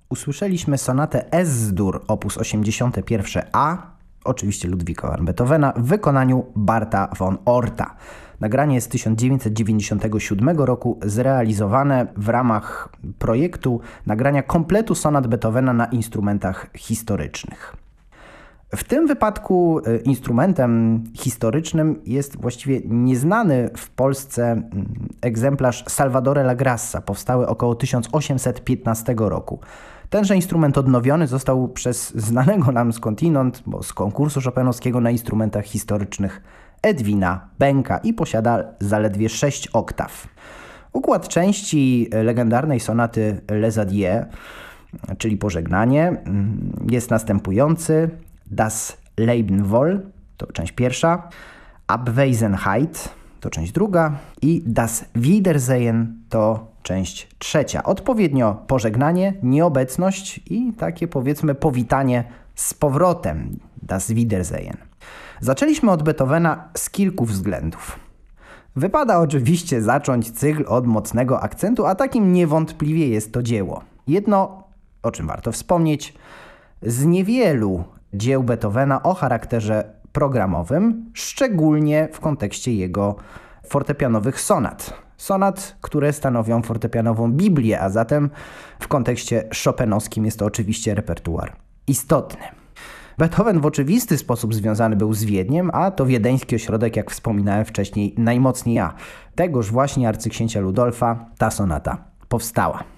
Usłyszeliśmy sonatę S-dur op. 81a, oczywiście Ludwika van Beethovena, w wykonaniu Barta von Orta. Nagranie jest z 1997 roku, zrealizowane w ramach projektu nagrania kompletu sonat Beethovena na instrumentach historycznych. W tym wypadku instrumentem historycznym jest właściwie nieznany w Polsce egzemplarz Salvadore La Grassa, powstały około 1815 roku. Tenże instrument odnowiony został przez znanego nam skądinąd, bo z konkursu chopinowskiego na instrumentach historycznych, Edwina Benka i posiada zaledwie 6 oktaw. Układ części legendarnej sonaty Les Adieux, czyli Pożegnanie, jest następujący: Das Lebenwohl to część pierwsza, Abwesenheit to część druga i Das Wiedersehen to część trzecia. Odpowiednio pożegnanie, nieobecność i takie powiedzmy powitanie z powrotem, Das Wiedersehen. Zaczęliśmy od Beethovena z kilku względów. Wypada oczywiście zacząć cykl od mocnego akcentu, a takim niewątpliwie jest to dzieło. Jedno, o czym warto wspomnieć, z niewielu dzieł Beethovena o charakterze programowym, szczególnie w kontekście jego fortepianowych sonat. Sonat, które stanowią fortepianową Biblię, a zatem w kontekście chopinowskim jest to oczywiście repertuar istotny. Beethoven w oczywisty sposób związany był z Wiedniem, a to wiedeński ośrodek, jak wspominałem wcześniej, najmocniej tegoż właśnie arcyksięcia Ludolfa ta sonata powstała.